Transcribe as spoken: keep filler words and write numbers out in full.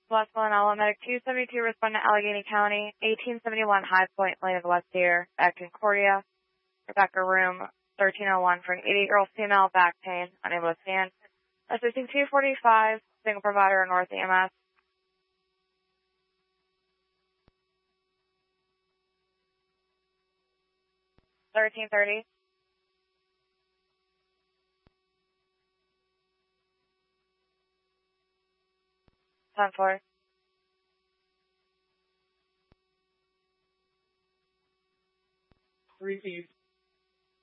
West Villanella, Medic two seventy-two, respond to Allegheny County, eighteen seventy-one High Point Lane of the West Deer, at Concordia, Rebecca room thirteen oh one for an eighty-year-old female, back pain, unable to stand. Assisting two forty-five, single provider, North E M S. thirteen thirty. ten four. Received.